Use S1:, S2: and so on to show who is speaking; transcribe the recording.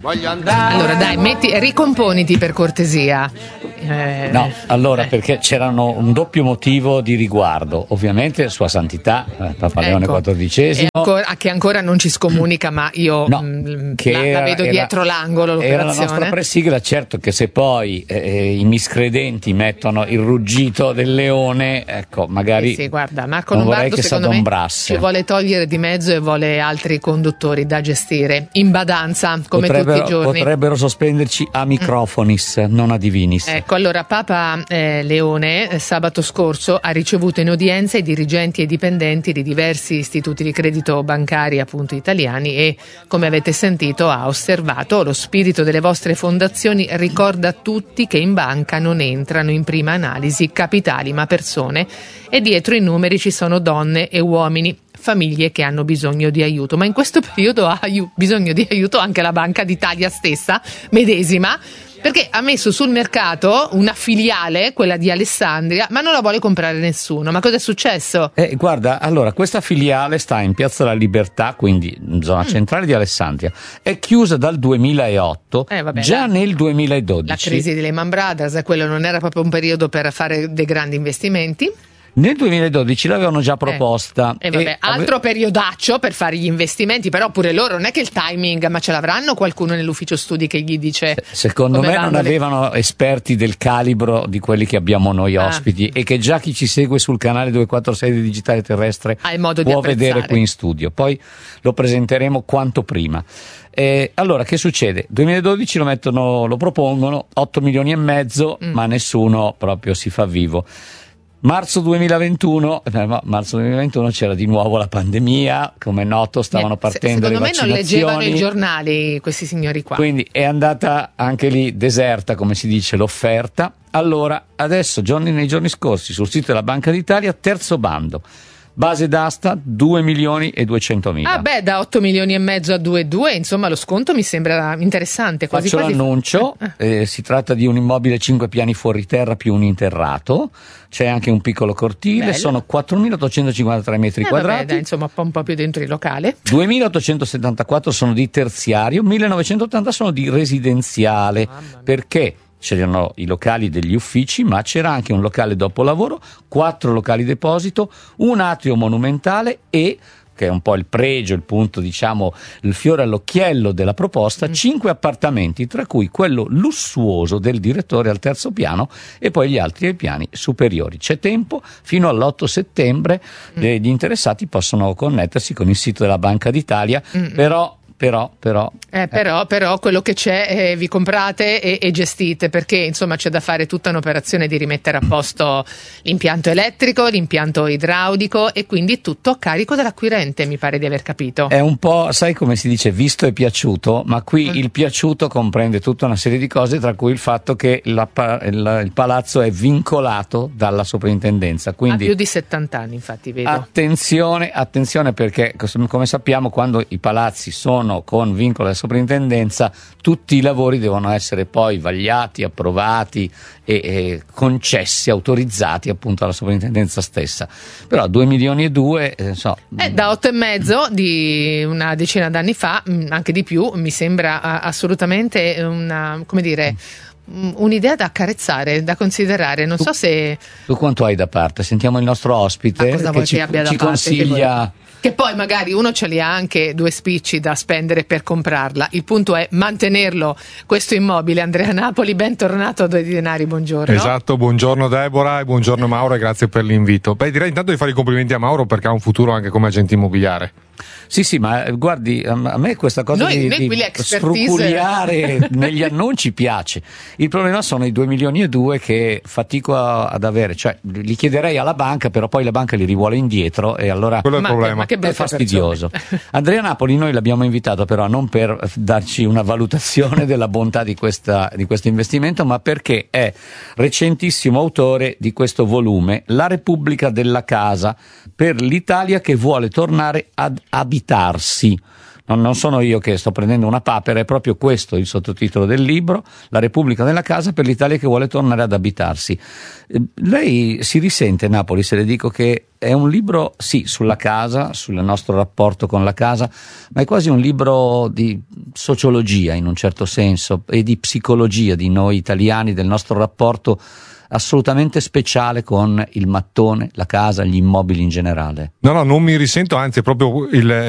S1: Voglio andare.
S2: Allora dai, ricomponiti per cortesia.
S3: No, allora perché c'erano un doppio motivo di riguardo. Ovviamente Sua Santità, Papa Leone XIV,
S2: che ancora non ci scomunica, ma io la vedo dietro l'angolo l'operazione.
S3: Era la nostra presigla, certo che se poi i miscredenti mettono il ruggito del leone, ecco, magari
S2: sì, guarda, Marco
S3: non
S2: Lombardo
S3: vorrei che
S2: secondo me ci vuole togliere di mezzo e vuole altri conduttori da gestire in badanza come tutti i giorni.
S3: Potrebbero sospenderci a microfonis, non a divinis.
S2: Ecco, allora Papa Leone sabato scorso ha ricevuto in udienza i dirigenti e dipendenti di diversi istituti di credito bancari appunto italiani e, come avete sentito, ha osservato: lo spirito delle vostre fondazioni ricorda a tutti che in banca non entrano in prima analisi capitali ma persone, e dietro i numeri ci sono donne e uomini, famiglie che hanno bisogno di aiuto. Ma in questo periodo ha bisogno di aiuto anche la Banca d'Italia stessa, medesima, perché ha messo sul mercato una filiale, quella di Alessandria, ma non la vuole comprare nessuno. Ma cosa è successo?
S3: Guarda, allora, questa filiale sta in Piazza della Libertà, quindi in zona centrale di Alessandria. È chiusa dal 2008, già nel 2012.
S2: La crisi di Lehman Brothers, quello non era proprio un periodo per fare dei grandi investimenti.
S3: Nel 2012 l'avevano già proposta.
S2: Altro periodaccio per fare gli investimenti, però pure loro non è che il timing, ma ce l'avranno qualcuno nell'ufficio studi che gli dice?
S3: Secondo me non avevano esperti del calibro di quelli che abbiamo noi ospiti, e che già chi ci segue sul canale 246 di Digitale Terrestre può vedere qui in studio. Poi lo presenteremo quanto prima. Allora, che succede? 2012 lo propongono, 8 milioni e mezzo, ma nessuno proprio si fa vivo. Marzo 2021 c'era di nuovo la pandemia, come è noto stavano partendo le vaccinazioni.
S2: Secondo me non leggevano i giornali questi signori qua.
S3: Quindi è andata anche lì deserta, come si dice, l'offerta. Allora, adesso nei giorni scorsi sul sito della Banca d'Italia, terzo bando. Base d'asta 2 milioni e 200 mila.
S2: Da 8 milioni e mezzo a 2,2, insomma lo sconto mi sembra interessante.
S3: Faccio l'annuncio, si tratta di un immobile 5 piani fuori terra più un interrato, c'è anche un piccolo cortile, sono 4.853 metri quadrati.
S2: Insomma un po' più dentro il locale.
S3: 2.874 sono di terziario, 1.980 sono di residenziale. Perché? C'erano i locali degli uffici, ma c'era anche un locale dopolavoro, 4 locali deposito, un atrio monumentale e, che è un po' il pregio, il punto, diciamo, il fiore all'occhiello della proposta, 5 appartamenti, tra cui quello lussuoso del direttore al terzo piano e poi gli altri ai piani superiori. C'è tempo, fino all'8 settembre gli interessati possono connettersi con il sito della Banca d'Italia, però
S2: quello che c'è vi comprate e gestite, perché insomma c'è da fare tutta un'operazione di rimettere a posto l'impianto elettrico, l'impianto idraulico, e quindi tutto a carico dell'acquirente, mi pare di aver capito.
S3: È un po', sai come si dice, visto e piaciuto, ma qui il piaciuto comprende tutta una serie di cose, tra cui il fatto che il palazzo è vincolato dalla soprintendenza, quindi
S2: ha più di 70 anni, infatti vedo.
S3: Attenzione, perché come sappiamo, quando i palazzi sono con vincolo della soprintendenza, tutti i lavori devono essere poi vagliati, approvati e concessi, autorizzati appunto alla soprintendenza stessa. Però 2 milioni e 2
S2: da 8,5 di una decina d'anni fa, anche di più, mi sembra assolutamente un'idea da accarezzare, da considerare. Non so se
S3: tu quanto hai da parte. Sentiamo il nostro ospite che ci consiglia.
S2: Che poi magari uno ce li ha anche 2 spicci da spendere per comprarla. Il punto è mantenerlo, questo immobile. Andrea Napoli, bentornato a 2 di Denari, buongiorno.
S4: Esatto, buongiorno Deborah e buongiorno Mauro, e grazie per l'invito. Direi intanto di fare i complimenti a Mauro, perché ha un futuro anche come agente immobiliare.
S3: Sì, ma guardi, a me questa cosa di scrupuliare negli annunci piace. Il problema sono i 2 milioni e 2 che fatico ad avere, cioè li chiederei alla banca, però poi la banca li rivuole indietro e allora
S4: quello è il problema.
S3: È fastidioso. Andrea Napoli noi l'abbiamo invitato però non per darci una valutazione della bontà di questo investimento, ma perché è recentissimo autore di questo volume, La Repubblica della Casa, per l'Italia che vuole tornare ad abitarsi. Non sono io che sto prendendo una papera, è proprio questo il sottotitolo del libro, La Repubblica della Casa per l'Italia che vuole tornare ad abitarsi. Lei si risente, Napoli, se le dico che è un libro, sì, sulla casa, sul nostro rapporto con la casa, ma è quasi un libro di sociologia in un certo senso e di psicologia di noi italiani, del nostro rapporto assolutamente speciale con il mattone, la casa, gli immobili in generale.
S4: No, non mi risento, anzi è proprio